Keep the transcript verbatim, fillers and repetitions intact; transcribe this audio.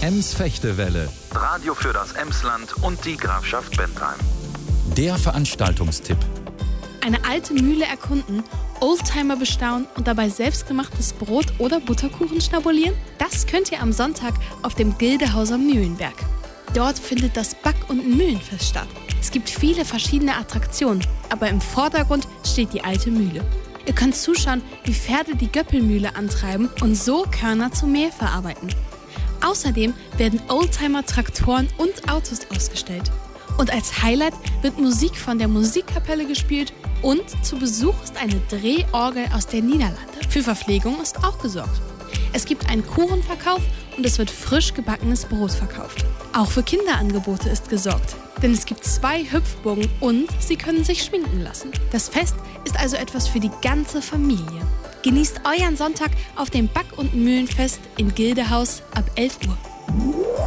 Ems-Fechtewelle, Radio für das Emsland und die Grafschaft Bentheim. der Veranstaltungstipp. Eine alte Mühle erkunden, Oldtimer bestaunen und dabei selbstgemachtes Brot oder Butterkuchen schnabulieren? Das könnt ihr am Sonntag auf dem Gildehauser Mühlenberg. Dort findet das Back- und Mühlenfest statt. Es gibt viele verschiedene Attraktionen, aber im Vordergrund steht die alte Mühle. Ihr könnt zuschauen, wie Pferde die Göppelmühle antreiben und so Körner zu Mehl verarbeiten. Außerdem werden Oldtimer, Traktoren und Autos ausgestellt. Und als Highlight wird Musik von der Musikkapelle gespielt und zu Besuch ist eine Drehorgel aus den Niederlanden. Für Verpflegung ist auch gesorgt. Es gibt einen Kuchenverkauf und es wird frisch gebackenes Brot verkauft. Auch für Kinderangebote ist gesorgt, denn es gibt zwei Hüpfburgen und sie können sich schminken lassen. Das Fest ist also etwas für die ganze Familie. Genießt euren Sonntag auf dem Back- und Mühlenfest in Gildehaus ab elf Uhr.